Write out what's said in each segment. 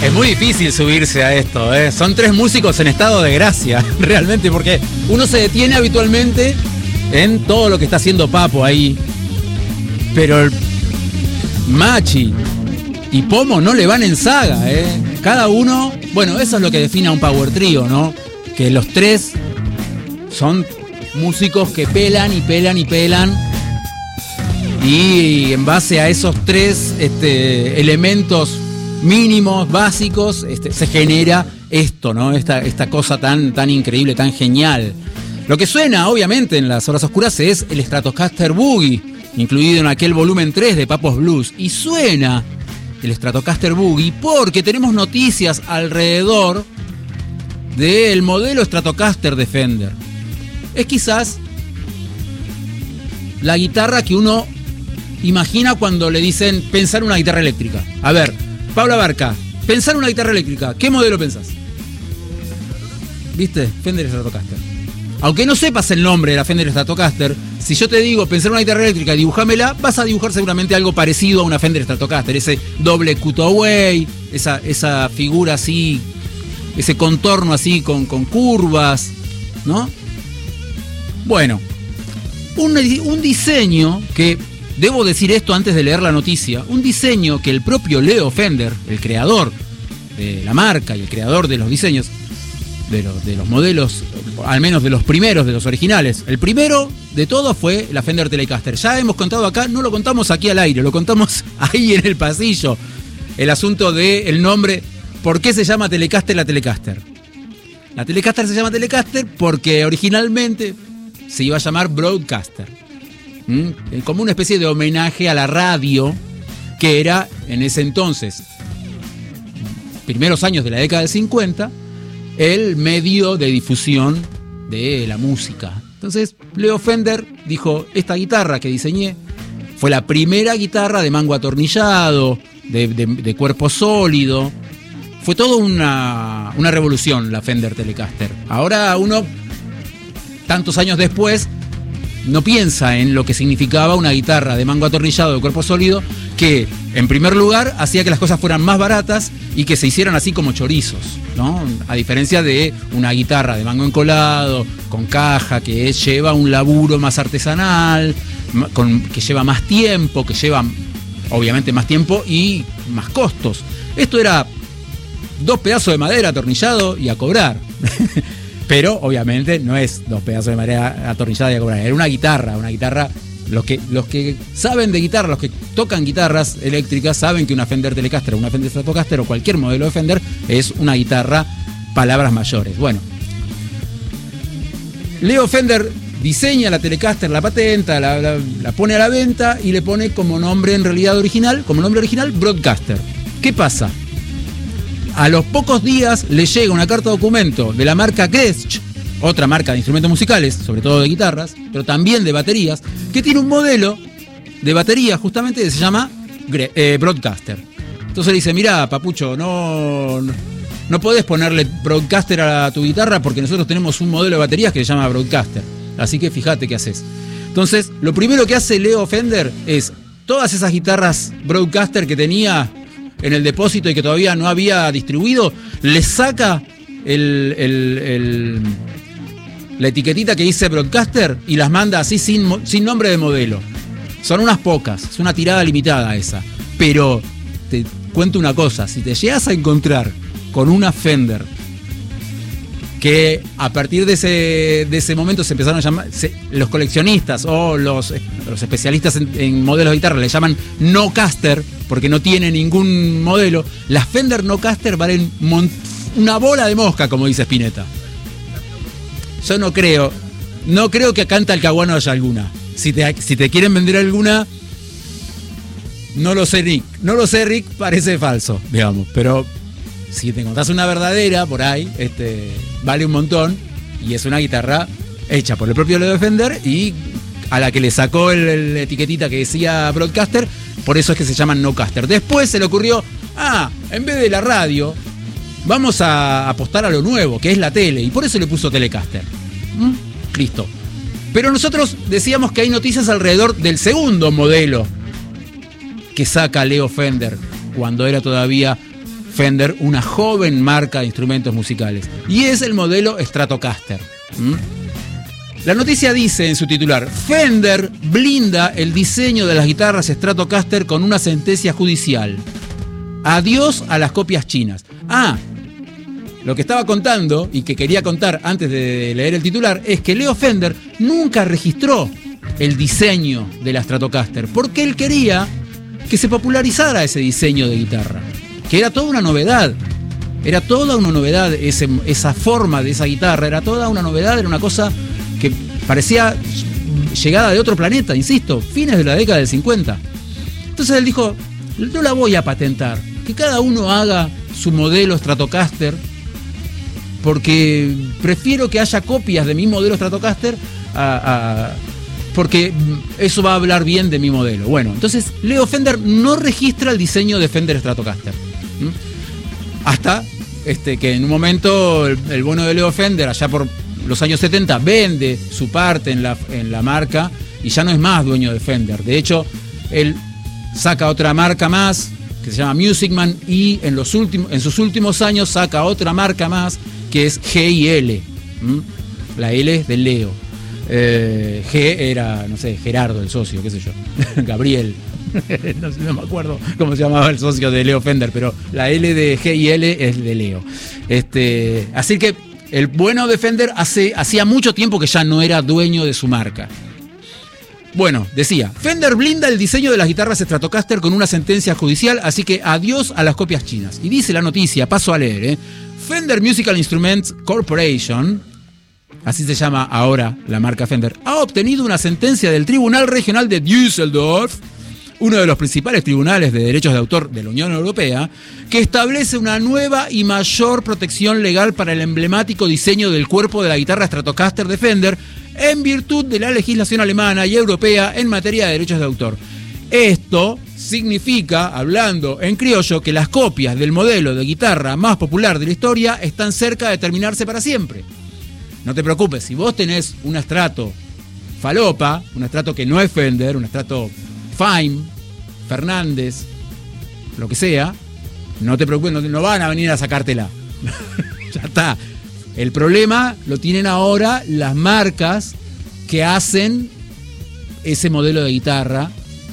Es muy difícil subirse a esto, ¿eh? Son tres músicos en estado de gracia, realmente, porque uno se detiene habitualmente en todo lo que está haciendo Papo ahí. Pero el Machi y Pomo no le van en saga, ¿eh? Cada uno, bueno, eso es lo que define a un power trío, ¿no? Que los tres son músicos que pelan y pelan y pelan. Y en base a esos tres elementos mínimos, básicos, se genera esto, ¿no? Esta cosa tan increíble, tan genial. Lo que suena, obviamente, en las horas oscuras es el Stratocaster Boogie, incluido en aquel volumen 3 de Papos Blues. Y suena el Stratocaster Boogie porque tenemos noticias alrededor del modelo Stratocaster de Fender. Es quizás la guitarra que uno imagina cuando le dicen pensar una guitarra eléctrica. A ver, Pablo Abarca, pensar una guitarra eléctrica, ¿qué modelo pensás? ¿Viste? Fender Stratocaster. Aunque no sepas el nombre de la Fender Stratocaster, si yo te digo pensar una guitarra eléctrica y dibujámela, vas a dibujar seguramente algo parecido a una Fender Stratocaster. Ese doble cutaway, esa figura así, ese contorno así con curvas, ¿no? Bueno, un diseño que, debo decir esto antes de leer la noticia, un diseño que el propio Leo Fender, el creador de la marca y el creador de los diseños, de los modelos, al menos de los primeros, de los originales. El primero de todos fue la Fender Telecaster. Ya hemos contado acá, no lo contamos aquí al aire, lo contamos ahí en el pasillo. El asunto del nombre, ¿por qué se llama Telecaster la Telecaster? La Telecaster se llama Telecaster porque originalmente se iba a llamar Broadcaster. Como una especie de homenaje a la radio, que era en ese entonces, primeros años de la década del 50, el medio de difusión de la música. Entonces Leo Fender dijo, esta guitarra que diseñé fue la primera guitarra de mango atornillado, de cuerpo sólido. Fue toda una revolución la Fender Telecaster. Ahora uno, tantos años después, no piensa en lo que significaba una guitarra de mango atornillado de cuerpo sólido, que en primer lugar hacía que las cosas fueran más baratas y que se hicieran así como chorizos, ¿no? A diferencia de una guitarra de mango encolado, con caja, que lleva un laburo más artesanal, que lleva más tiempo, que lleva obviamente más tiempo y más costos. Esto era 2 pedazos de madera atornillado y a cobrar. Pero obviamente no es 2 pedazos de madera atornillada y a cobrar. Era una guitarra. Los que saben de guitarra, los que tocan guitarras eléctricas, saben que una Fender Telecaster o una Fender Stratocaster o cualquier modelo de Fender es una guitarra, palabras mayores. Bueno, Leo Fender diseña la Telecaster, la patenta, la pone a la venta y le pone como nombre en realidad original, Broadcaster. ¿Qué pasa? A los pocos días le llega una carta documento de la marca Gretsch, otra marca de instrumentos musicales, sobre todo de guitarras, pero también de baterías, que tiene un modelo de batería justamente que se llama Broadcaster. Entonces le dice, mirá, papucho, no podés ponerle Broadcaster a tu guitarra porque nosotros tenemos un modelo de baterías que se llama Broadcaster. Así que fíjate qué haces. Entonces, lo primero que hace Leo Fender es todas esas guitarras Broadcaster que tenía en el depósito y que todavía no había distribuido, le saca la etiquetita que dice Broadcaster y las manda así sin nombre de modelo. Son unas pocas, es una tirada limitada esa. Pero te cuento una cosa, si te llegas a encontrar con una Fender que a partir de ese momento se empezaron a llamar, los coleccionistas o los especialistas en modelos de guitarra le llaman no caster, porque no tiene ningún modelo. Las Fender no caster valen una bola de mosca, como dice Spinetta. Yo no creo que acá en Talcahuano haya alguna. Si te quieren vender alguna, no lo sé, Rick, parece falso, digamos, pero si te encontrás una verdadera por ahí, vale un montón y es una guitarra hecha por el propio Leo Fender y a la que le sacó la etiquetita que decía Broadcaster, por eso es que se llaman no caster. Después se le ocurrió, en vez de la radio, vamos a apostar a lo nuevo, que es la tele, y por eso le puso Telecaster. Listo. Pero nosotros decíamos que hay noticias alrededor del segundo modelo que saca Leo Fender cuando era todavía Fender una joven marca de instrumentos musicales. Y es el modelo Stratocaster. La noticia dice en su titular: Fender blinda el diseño de las guitarras Stratocaster con una sentencia judicial. Adiós a las copias chinas. Lo que estaba contando y que quería contar antes de leer el titular es que Leo Fender nunca registró el diseño de la Stratocaster porque él quería que se popularizara ese diseño de guitarra, que era toda una novedad. Era toda una novedad esa forma de esa guitarra, era toda una novedad, era una cosa que parecía llegada de otro planeta, insisto, fines de la década del 50. Entonces él dijo: no la voy a patentar, que cada uno haga su modelo Stratocaster, porque prefiero que haya copias de mi modelo Stratocaster porque eso va a hablar bien de mi modelo. Bueno, entonces Leo Fender no registra el diseño de Fender Stratocaster. Hasta que en un momento el bueno de Leo Fender, allá por los años 70, vende su parte en la marca y ya no es más dueño de Fender. De hecho, él saca otra marca más que se llama Music Man, y en sus últimos años saca otra marca más que es G&L. La L es de Leo. G era, no sé, Gerardo, el socio, qué sé yo. Gabriel. No me acuerdo cómo se llamaba el socio de Leo Fender, pero la L de G&L es de Leo. Así que el bueno de Fender hacía mucho tiempo que ya no era dueño de su marca. Bueno, decía, Fender blinda el diseño de las guitarras Stratocaster con una sentencia judicial, así que adiós a las copias chinas. Y dice la noticia, paso a leer, Fender Musical Instruments Corporation, así se llama ahora la marca Fender, ha obtenido una sentencia del Tribunal Regional de Düsseldorf, uno de los principales tribunales de derechos de autor de la Unión Europea, que establece una nueva y mayor protección legal para el emblemático diseño del cuerpo de la guitarra Stratocaster de Fender, en virtud de la legislación alemana y europea en materia de derechos de autor. Esto significa, hablando en criollo, que las copias del modelo de guitarra más popular de la historia están cerca de terminarse para siempre. No te preocupes, si vos tenés un Strato falopa, un Strato que no es Fender, un Strato Fine, Fernández, lo que sea, no te preocupes, no van a venir a sacártela. Ya está. El problema lo tienen ahora las marcas que hacen ese modelo de guitarra,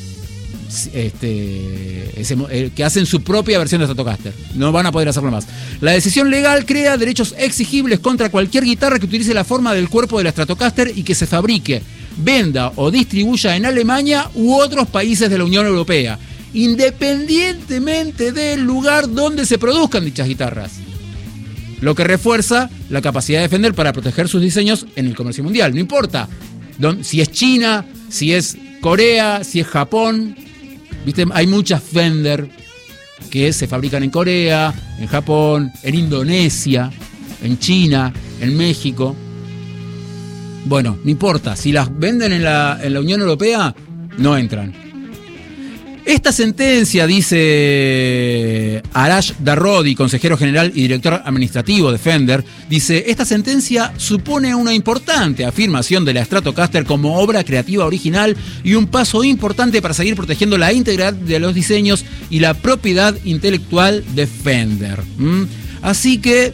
que hacen su propia versión de Stratocaster. No van a poder hacerlo más. La decisión legal crea derechos exigibles contra cualquier guitarra que utilice la forma del cuerpo de la Stratocaster y que se fabrique, venda o distribuya en Alemania u otros países de la Unión Europea, independientemente del lugar donde se produzcan dichas guitarras. Lo que refuerza la capacidad de Fender para proteger sus diseños en el comercio mundial. No importa si es China, si es Corea, si es Japón. ¿Viste? Hay muchas Fender que se fabrican en Corea, en Japón, en Indonesia, en China, en México. Bueno, no importa. Si las venden en la Unión Europea, no entran. Esta sentencia, dice Arash Darrodi, consejero general y director administrativo de Fender, dice: esta sentencia supone una importante afirmación de la Stratocaster como obra creativa original y un paso importante para seguir protegiendo la integridad de los diseños y la propiedad intelectual de Fender. Así que,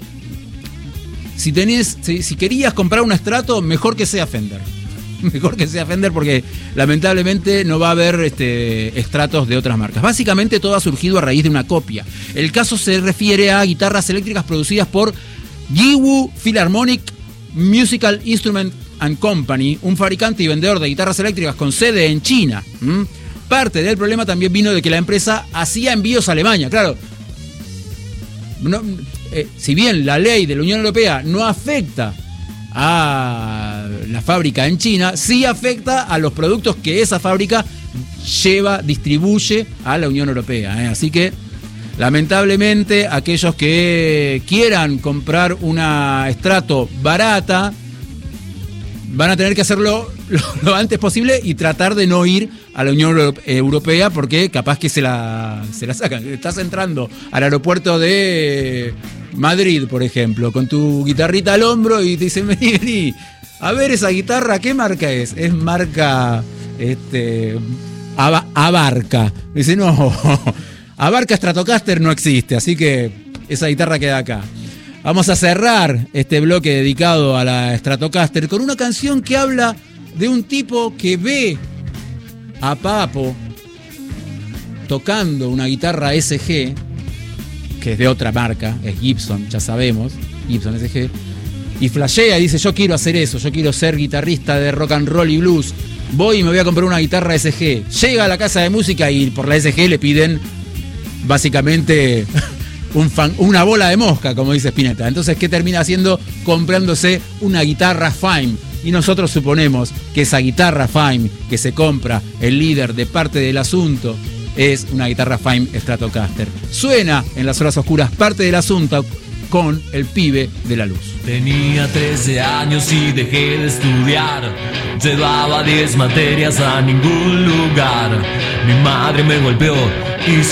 si querías comprar un Strato, mejor que sea Fender. Mejor que sea Fender, porque lamentablemente no va a haber Stratos de otras marcas. Básicamente todo ha surgido a raíz de una copia. El caso se refiere a guitarras eléctricas producidas por Daewoo Philharmonic Musical Instrument and Company, un fabricante y vendedor de guitarras eléctricas con sede en China. Parte del problema también vino de que la empresa hacía envíos a Alemania. Claro, si bien la ley de la Unión Europea no afecta a la fábrica en China, sí afecta a los productos que esa fábrica distribuye a la Unión Europea. Así que, lamentablemente, aquellos que quieran comprar una Strato barata van a tener que hacerlo lo antes posible y tratar de no ir a la Unión Europea, porque capaz que se la sacan. Estás entrando al aeropuerto de Madrid, por ejemplo, con tu guitarrita al hombro y te dicen: vení, a ver esa guitarra, ¿qué marca es? Es marca Abarca. Dice: no, Abarca Stratocaster no existe, así que esa guitarra queda acá. Vamos a cerrar este bloque dedicado a la Stratocaster con una canción que habla de un tipo que ve a Papo tocando una guitarra SG, que es de otra marca, es Gibson, ya sabemos, Gibson SG, y flashea y dice, yo quiero hacer eso, yo quiero ser guitarrista de rock and roll y blues, voy y me voy a comprar una guitarra SG. Llega a la casa de música y por la SG le piden básicamente una bola de mosca, como dice Spinetta. Entonces, ¿qué termina haciendo? Comprándose una guitarra Fime. Y nosotros suponemos que esa guitarra Fime que se compra el líder de Parte del Asunto es una guitarra Fime Stratocaster. Suena en las horas oscuras Parte del Asunto con el pibe de la luz. Tenía 13 años y dejé de estudiar. Llevaba 10 materias a ningún lugar. Mi madre me golpeó y